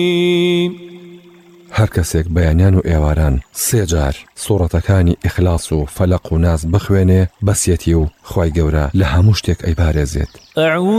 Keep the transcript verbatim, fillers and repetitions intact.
هەر کەسێک بەیانیان و ئێواران سێ جار سوورەتەکانی ئیخلاس و فەلەق و ناس بخوێنێ بەسیەتی و خوای گەورە لە هەموو شتێک ئەیپارێزێت.